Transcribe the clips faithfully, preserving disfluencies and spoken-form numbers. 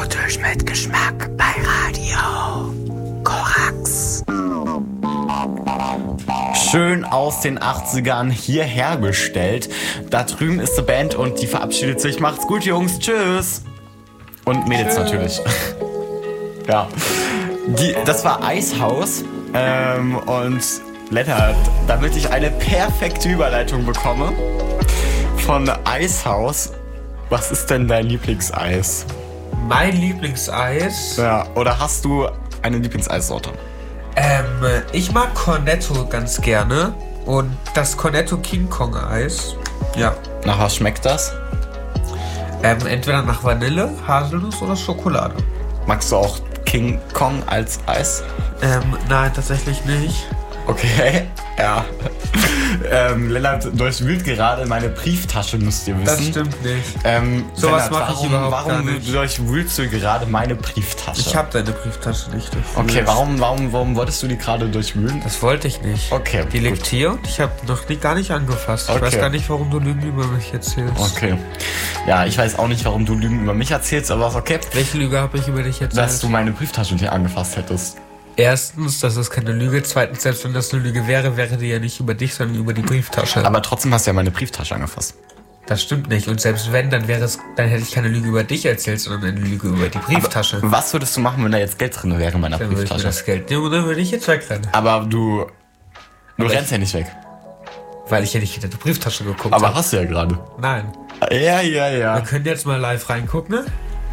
Chaotisch mit Geschmack bei Radio Korax. Schön aus den achtzigern hierher bestellt. Da drüben ist die Band und die verabschiedet sich. Macht's gut, Jungs. Tschüss. Und Mädels Tschüss. Natürlich. Ja. Die, das war Eishaus. Ähm, und Lennart, damit ich eine perfekte Überleitung bekomme von Eishaus. Was ist denn dein Lieblingseis? Mein Lieblingseis? Ja, oder hast du eine Lieblingseissorte? Ähm, ich mag Cornetto ganz gerne. Und das Cornetto King Kong Eis. Ja. Nach was schmeckt das? Ähm, entweder nach Vanille, Haselnuss oder Schokolade. Magst du auch King Kong als Eis? Ähm, nein, tatsächlich nicht. Okay, ja. ähm, Lennart durchwühlt gerade meine Brieftasche, müsst ihr wissen. Das stimmt nicht. Ähm, so was mache ich überhaupt warum gar nicht. Warum durchwühlst du gerade meine Brieftasche? Ich habe deine Brieftasche nicht durchwühlt. Okay, warum, warum, warum wolltest du die gerade durchwühlen? Das wollte ich nicht. Okay, Die gut. liegt hier und ich habe noch nie, gar nicht angefasst. Ich Okay. weiß gar nicht, warum du Lügen über mich erzählst. Okay. Ja, ich weiß auch nicht, warum du Lügen über mich erzählst, aber ist okay. Welche Lüge habe ich über dich erzählt? Dass du meine Brieftasche nicht angefasst hättest. Erstens, das ist keine Lüge. Zweitens, selbst wenn das eine Lüge wäre, wäre die ja nicht über dich, sondern über die Brieftasche. Aber trotzdem hast du ja meine Brieftasche angefasst. Das stimmt nicht. Und selbst wenn, dann wäre es, dann hätte ich keine Lüge über dich erzählt, sondern eine Lüge über die Brieftasche. Aber was würdest du machen, wenn da jetzt Geld drin wäre in meiner Dann würde ich mir Brieftasche? das Geld nehmen und dann würde ich jetzt wegrennen. Aber du, du Aber rennst ja nicht weg. Weil ich ja nicht in die Brieftasche geguckt Aber habe. hast du ja gerade. Nein. Ja, ja, ja. Wir können jetzt mal live reingucken, ne?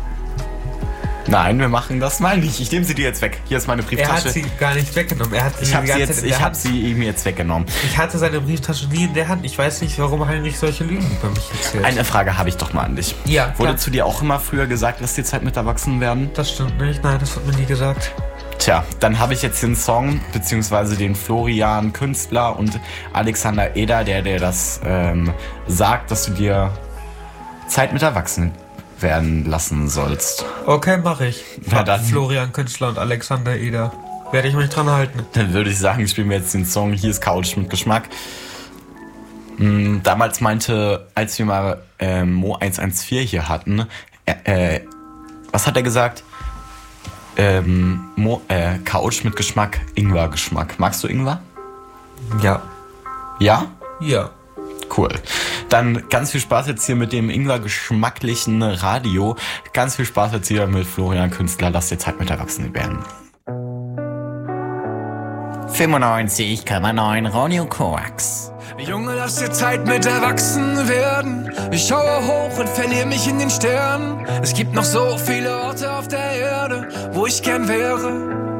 Nein, wir machen das mal nicht. Ich nehme sie dir jetzt weg. Hier ist meine Er Brieftasche. hat sie gar nicht weggenommen. Er hat sie ich habe die sie, ganze jetzt, Zeit in ich der hab Hand. sie ihm jetzt weggenommen. Ich hatte seine Brieftasche nie in der Hand. Ich weiß nicht, warum Heinrich solche Lügen über mich erzählt. Eine Frage habe ich doch mal an dich. Ja, Wurde klar. zu dir auch immer früher gesagt, dass die Zeit mit Erwachsenen werden? Das stimmt nicht. Nein, das wird mir nie gesagt. Tja, dann habe ich jetzt den Song, beziehungsweise den Florian Künstler und Alexander Eder, der dir das ähm, sagt, dass du dir Zeit mit Erwachsenen werden lassen sollst. Okay, mache ich. Na dann. Florian Künstler und Alexander Eder. Werde ich mich dran halten. Dann würde ich sagen, spielen wir jetzt den Song Hier ist Couch mit Geschmack. Hm, damals meinte, als wir mal äh, Mo eins eins vier hier hatten, äh, äh, was hat er gesagt? Ähm, Mo, äh, Couch mit Geschmack, Ingwer-Geschmack. Magst du Ingwer? Ja. Ja? Ja. Cool. Dann ganz viel Spaß jetzt hier mit dem Ingwer-geschmacklichen Radio. Ganz viel Spaß jetzt hier mit Florian Künstler. Lass dir Zeit mit Erwachsenen werden. fünfundneunzig Komma neun Radio Korax. Junge, lass dir Zeit mit Erwachsenen werden. Ich schaue hoch und verliere mich in den Sternen. Es gibt noch so viele Orte auf der Erde, wo ich gern wäre.